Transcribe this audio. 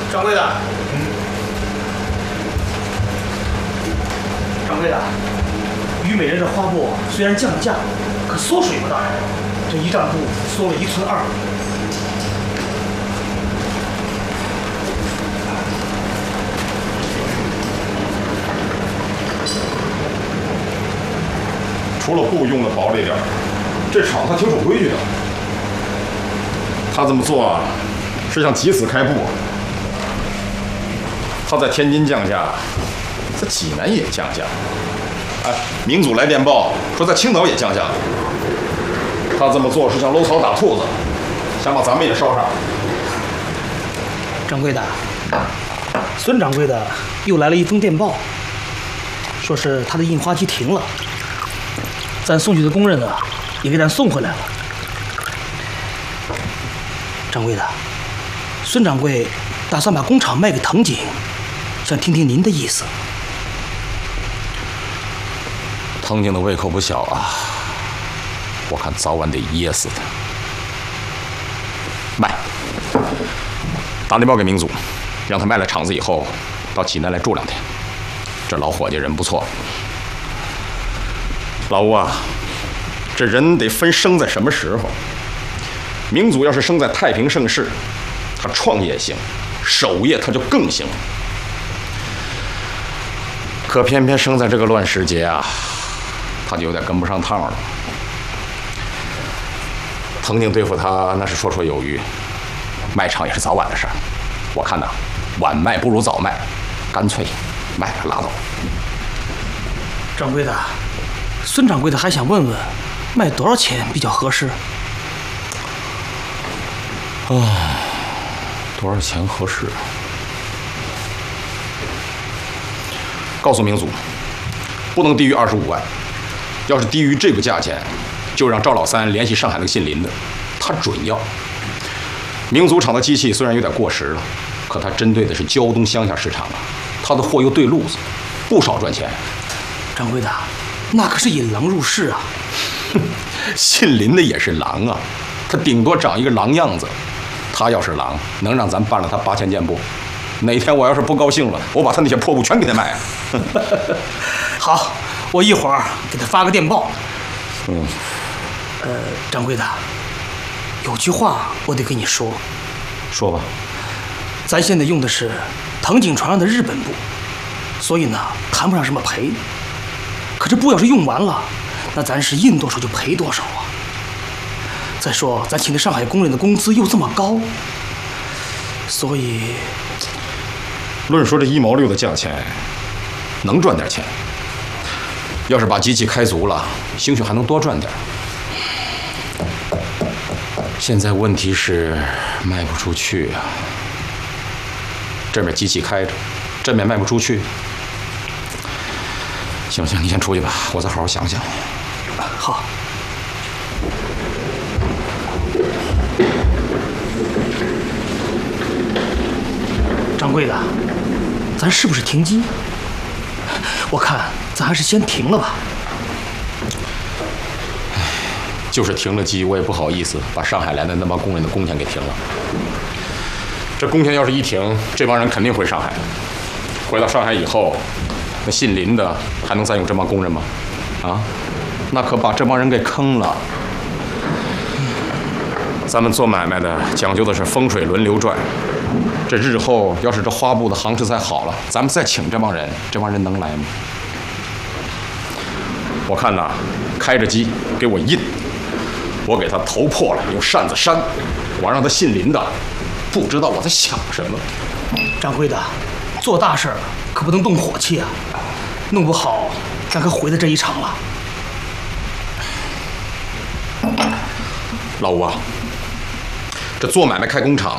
掌柜的，掌柜的，虞美人的花布虽然降价，可缩水不大，这一丈布缩了1寸2厘。 除了布用的薄了一点，这厂他挺守规矩的。他这么做啊，是想急死开布。他在天津降价，在济南也降价。哎，明祖来电报说在青岛也降价了。他这么做是想搂草打兔子，想把咱们也捎上。 掌柜的，孙掌柜的又来了一封电报，说是他的印花机停了。咱送去的工人呢，也给咱送回来了。掌柜的，孙掌柜打算把工厂卖给藤井，想听听您的意思。 藤井的胃口不小啊，我看早晚得噎死他。卖，打电报给明祖，让他卖了厂子以后，到济南来住2天。这老伙计人不错。老吴啊，这人得分生在什么时候。明祖要是生在太平盛世，他创业行，守业他就更行。可偏偏生在这个乱世节啊，他就有点跟不上趟了。藤井对付他那是绰绰有余，卖场也是早晚的事儿。我看呐，晚卖不如早卖，干脆卖了拉倒。 掌柜的，孙掌柜的还想问问，卖多少钱比较合适？ 多少钱合适？告诉明祖，不能低于25万。要是低于这个价钱，就让赵老三联系上海那个姓林的，他准要。明祖厂的机器虽然有点过时了，可他针对的是胶东乡下市场啊，他的货又对路子，不少赚钱。 掌柜的，那可是引狼入室啊！ 姓林的也是狼啊，他顶多长一个狼样子。他要是狼，能让咱办了他8000件布。哪天我要是不高兴了，我把他那些破布全给他卖。 好，我一会儿给他发个电报。掌柜的，有句话我得跟你说。 说吧。 咱现在用的是藤井船上的日本布，所以呢谈不上什么赔。可这布要是用完了，那咱是印多少就赔多少啊。再说咱请的上海工人的工资又这么高，所以论说这1毛6的价钱，能赚点钱。要是把机器开足了，兴许还能多赚点。现在问题是卖不出去啊。这边机器开着，这边卖不出去。行，你先出去吧，我再好好想想。 好。掌柜的，咱是不是停机？我看咱还是先停了吧。 就是停了机，我也不好意思把上海来的那帮工人的工钱给停了。这工钱要是一停，这帮人肯定回上海。回到上海以后，那姓林的还能再用这帮工人吗？啊，那可把这帮人给坑了。咱们做买卖的讲究的是风水轮流转。这日后要是这花布的行市再好了，咱们再请这帮人，这帮人能来吗？我看呐，开着机给我印，我给他头破了，用扇子扇，我让他姓林的不知道我在想什么。 掌柜的，做大事可不能动火气啊，弄不好咱可毁了这一场了。 老吴啊，这做买卖开工厂